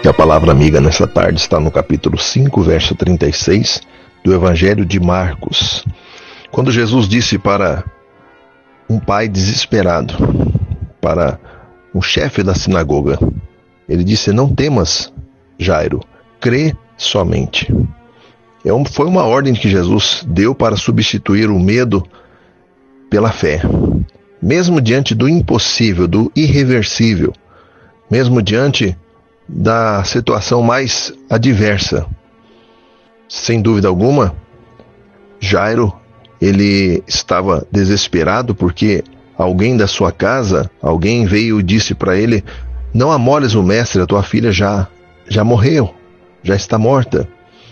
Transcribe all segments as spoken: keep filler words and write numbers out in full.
E a palavra amiga nessa tarde está no capítulo cinco, verso trinta e seis do Evangelho de Marcos. Quando Jesus disse para um pai desesperado, para um chefe da sinagoga, ele disse: não temas, Jairo, crê somente. Foi uma ordem que Jesus deu para substituir o medo pela fé. Mesmo diante do impossível, do irreversível, mesmo diante da situação mais adversa, sem dúvida alguma, Jairo, ele estava desesperado porque alguém da sua casa, alguém veio e disse para ele: não amoles o mestre, a tua filha já, já morreu, já está morta.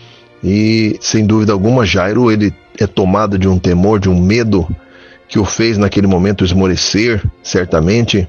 E sem dúvida alguma, Jairo, ele é tomado de um temor, de um medo que o fez naquele momento esmorecer, certamente.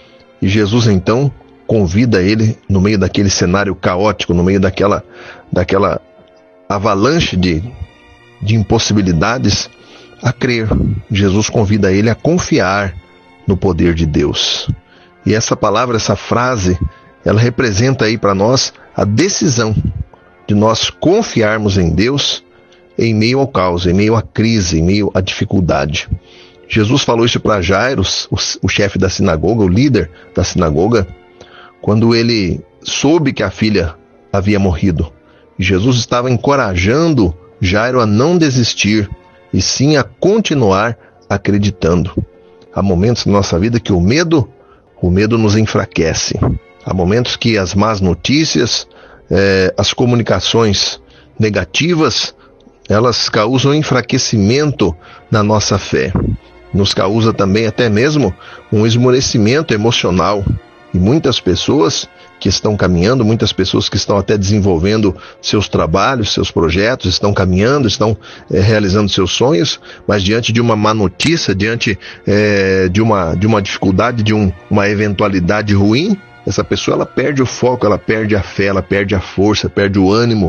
E Jesus então convida ele, no meio daquele cenário caótico, no meio daquela, daquela avalanche de, de impossibilidades, a crer. Jesus convida ele a confiar no poder de Deus. E essa palavra, essa frase, ela representa aí para nós a decisão de nós confiarmos em Deus em meio ao caos, em meio à crise, em meio à dificuldade. Jesus falou isso para Jairo, o, o chefe da sinagoga, o líder da sinagoga, quando ele soube que a filha havia morrido. Jesus estava encorajando Jairo a não desistir, e sim a continuar acreditando. Há momentos na nossa vida que o medo, o medo nos enfraquece. Há momentos que as más notícias, eh, as comunicações negativas, elas causam enfraquecimento na nossa fé. Nos causa também até mesmo um esmorecimento emocional. E muitas pessoas que estão caminhando, muitas pessoas que estão até desenvolvendo seus trabalhos, seus projetos, estão caminhando, estão é, realizando seus sonhos, mas diante de uma má notícia, diante é, de, uma, de uma dificuldade, de um, uma eventualidade ruim, essa pessoa ela perde o foco, ela perde a fé, ela perde a força, perde o ânimo.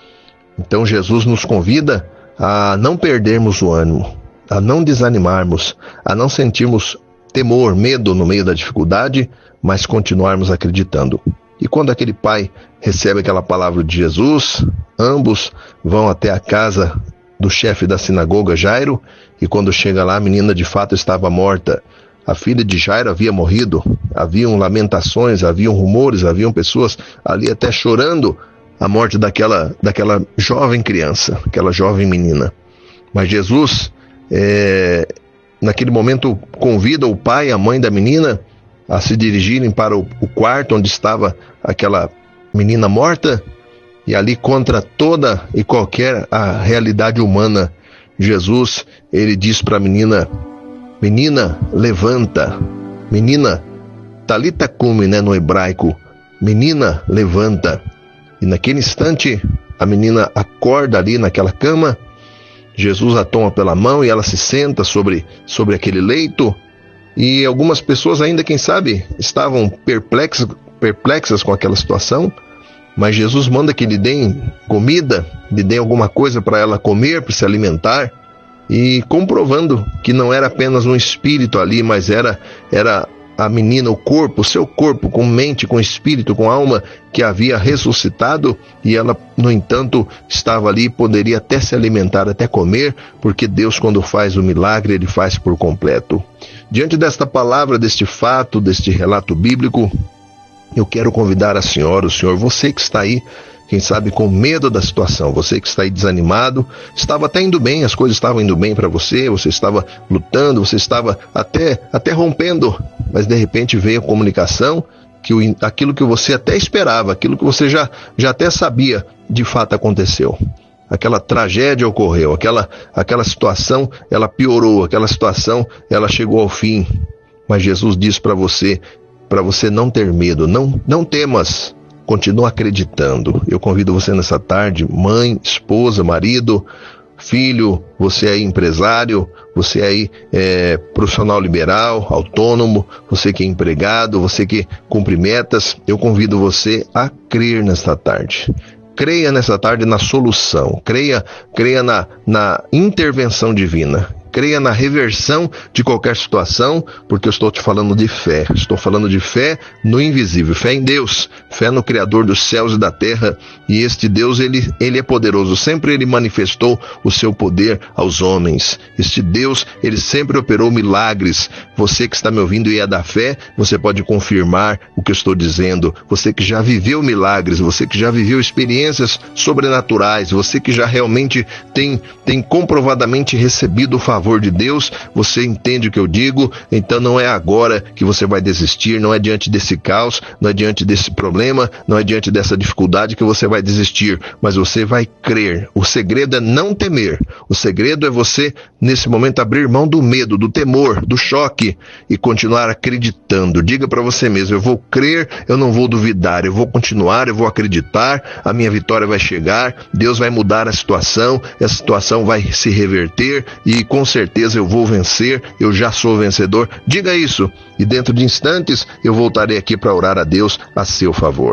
Então Jesus nos convida a não perdermos o ânimo, a não desanimarmos, a não sentirmos temor, medo no meio da dificuldade, mas continuarmos acreditando. E quando aquele pai recebe aquela palavra de Jesus, ambos vão até a casa do chefe da sinagoga, Jairo, e quando chega lá, a menina de fato estava morta. A filha de Jairo havia morrido, haviam lamentações, haviam rumores, haviam pessoas ali até chorando a morte daquela, daquela jovem criança, aquela jovem menina. Mas Jesus, é, naquele momento, convida o pai e a mãe da menina a se dirigirem para o, o quarto onde estava aquela menina morta, e ali, contra toda e qualquer a realidade humana, Jesus, ele diz para a menina: menina, levanta. Menina, talita cumi, né, no hebraico, menina, levanta. E naquele instante, a menina acorda ali naquela cama, Jesus a toma pela mão e ela se senta sobre, sobre aquele leito. E algumas pessoas ainda, quem sabe, estavam perplexas, perplexas com aquela situação, mas Jesus manda que lhe deem comida, lhe deem alguma coisa para ela comer, para se alimentar, e comprovando que não era apenas um espírito ali, mas era, era a menina, o corpo, o seu corpo, com mente, com espírito, com alma, que havia ressuscitado, e ela, no entanto, estava ali e poderia até se alimentar, até comer, porque Deus, quando faz o milagre, ele faz por completo. Diante desta palavra, deste fato, deste relato bíblico, eu quero convidar a senhora, o senhor, você que está aí, quem sabe com medo da situação, você que está aí desanimado, estava até indo bem, as coisas estavam indo bem para você, você estava lutando, você estava até, até rompendo, mas de repente veio a comunicação que o, aquilo que você até esperava, aquilo que você já, já até sabia, de fato aconteceu. Aquela tragédia ocorreu, aquela, aquela situação, ela piorou, aquela situação, ela chegou ao fim. Mas Jesus diz para você, para você não ter medo, não, não temas, continua acreditando. Eu convido você nessa tarde, mãe, esposa, marido, filho, você aí empresário, você aí é, profissional liberal, autônomo, você que é empregado, você que cumpre metas, eu convido você a crer nesta tarde. Creia nessa tarde na solução, creia, creia na, na intervenção divina. creia na reversão de qualquer situação, porque eu estou te falando de fé. Estou falando de fé no invisível, fé em Deus, fé no Criador dos céus e da terra. E este Deus, ele, ele é poderoso. Sempre ele manifestou o seu poder aos homens. Este Deus, ele sempre operou milagres. Você que está me ouvindo e é da fé, você pode confirmar o que eu estou dizendo. Você que já viveu milagres, você que já viveu experiências sobrenaturais, você que já realmente tem, tem comprovadamente recebido o favor de Deus, você entende o que eu digo. Então não é agora que você vai desistir, não é diante desse caos, não é diante desse problema, não é diante dessa dificuldade que você vai desistir, mas você vai crer. O segredo é não temer, o segredo é você nesse momento abrir mão do medo, do temor, do choque e continuar acreditando. Diga para você mesmo: eu vou crer, eu não vou duvidar, eu vou continuar, eu vou acreditar, a minha vitória vai chegar, Deus vai mudar a situação, essa situação vai se reverter e com certeza eu vou vencer, eu já sou vencedor. Diga isso e dentro de instantes eu voltarei aqui para orar a Deus a seu favor.